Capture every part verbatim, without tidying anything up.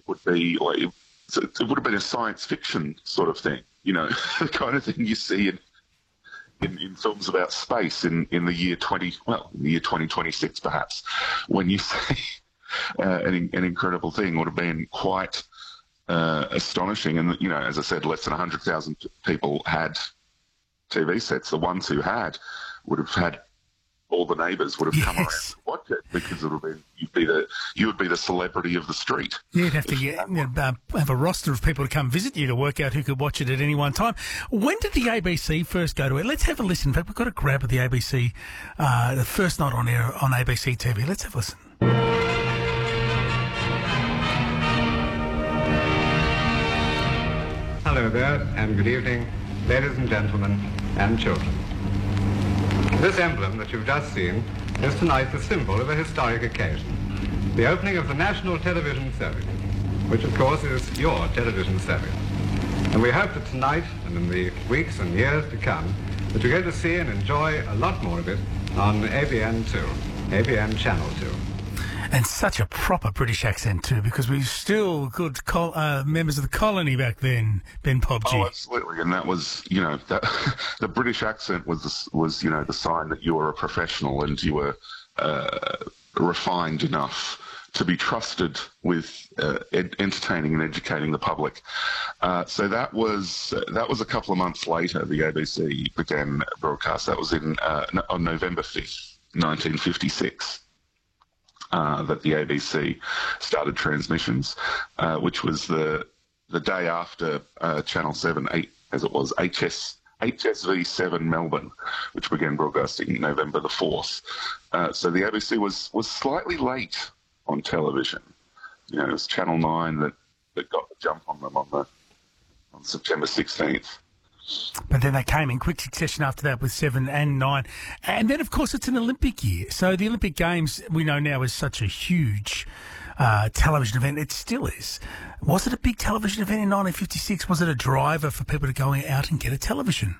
would be like it, it would have been a science fiction sort of thing, you know, the kind of thing you see in in, in films about space in, in the year twenty well, in the year twenty twenty six perhaps, when you see uh, an an incredible thing would have been quite uh, astonishing. And you know, as I said, less than a hundred thousand people had T V sets. The ones who had would have had. All the neighbours would have come Yes. around to watch it because it would have been you'd be the you would be the celebrity of the street. You'd have to get, you know, uh, have a roster of people to come visit you to work out who could watch it at any one time. When did the A B C first go to it? Let's have a listen. In fact, we've got a grab of the A B C, uh, the first night on air on A B C T V. Let's have a listen. Hello there, and good evening, ladies and gentlemen, and children. This emblem that you've just seen is tonight the symbol of a historic occasion, the opening of the National Television Service, which of course is your television service. And we hope that tonight and in the weeks and years to come that you're going to see and enjoy a lot more of it on A B N two, A B N Channel two. And such a proper British accent too, because we were still good col- uh, members of the colony back then, Ben Pobji. Oh, absolutely, and that was, you know, that, the British accent was was you know the sign that you were a professional and you were uh, refined enough to be trusted with uh, ed- entertaining and educating the public. Uh, so that was uh, that was a couple of months later. The A B C began broadcast. That was in uh, no- on November fifth, nineteen fifty-six. Uh, that the A B C started transmissions, uh, which was the the day after uh, Channel seven, eight, as it was, H S, H S V seven Melbourne, which began broadcasting November the fourth. Uh, so the A B C was, was slightly late on television. You know, it was Channel nine that, that got the jump on them on, the, on September sixteenth. But then they came in quick succession after that with seven and nine. And then, of course, it's an Olympic year. So the Olympic Games, we know now, is such a huge uh, television event. It still is. Was it a big television event in nineteen fifty-six? Was it a driver for people to go out and get a television?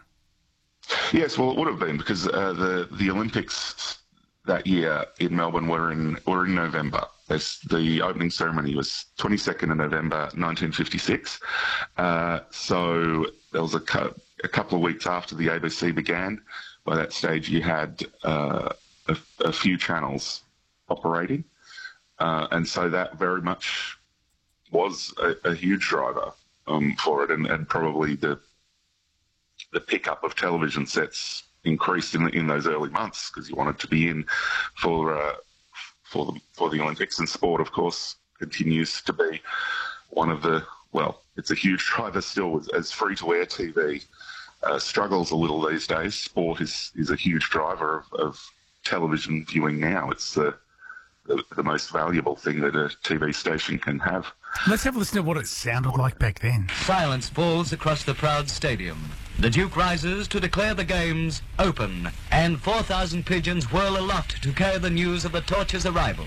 Yes, well, it would have been because uh, the, the Olympics that year in Melbourne were in, were in November. This, the opening ceremony was twenty-second of November nineteen fifty-six. Uh, so there was a, cu- a couple of weeks after the A B C began. By that stage, you had uh, a, a few channels operating. Uh, and so that very much was a, a huge driver um, for it, and, and probably the the pickup of television sets increased in, in those early months because you wanted to be in for uh, for the for the Olympics. And sport, of course, continues to be one of the, well, it's a huge driver still as, as free-to-air T V uh, struggles a little these days. Sport is, is a huge driver of, of television viewing now. It's the, the the most valuable thing that a T V station can have. Let's have a listen to what it sounded like back then. Silence falls across the proud stadium. The Duke rises to declare the games open, and four thousand pigeons whirl aloft to carry the news of the torch's arrival.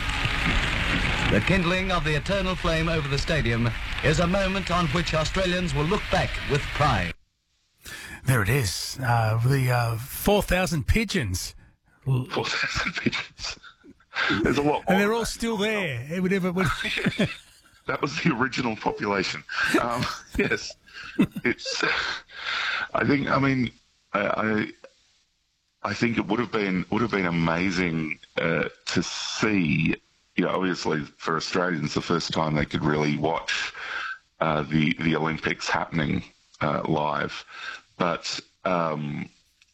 The kindling of the eternal flame over the stadium is a moment on which Australians will look back with pride. There it is. Uh, the uh, four thousand pigeons. four thousand pigeons. There's a lot more. And they're all still there. It would ever, would... That was the original population. Um, yes. It's, I think, I mean, I, I, I think it would have been, would have been amazing uh, to see, you know, obviously for Australians, the first time they could really watch uh, the, the Olympics happening uh, live. But um,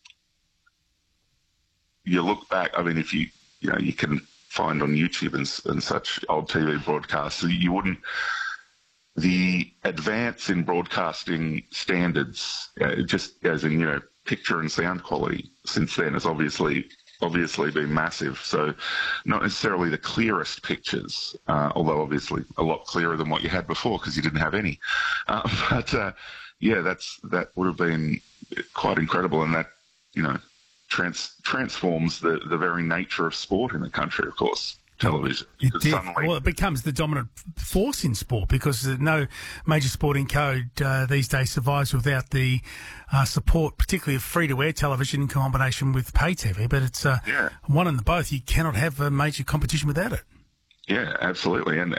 you look back, I mean, if you, you know, you can find on YouTube and, and such old T V broadcasts, so you wouldn't, the advance in broadcasting standards, uh, just as in, you know, picture and sound quality since then has obviously obviously been massive. So not necessarily the clearest pictures, uh, although obviously a lot clearer than what you had before because you didn't have any. Uh, but uh, yeah, that's that would have been quite incredible, and that, you know, trans- transforms the, the very nature of sport in the country, of course. Television. It did. Suddenly, Well, it becomes the dominant force in sport because no major sporting code uh, these days survives without the uh, support, particularly of free-to-air television in combination with pay T V. But it's uh, yeah. one and the both. You cannot have a major competition without it. Yeah, absolutely. And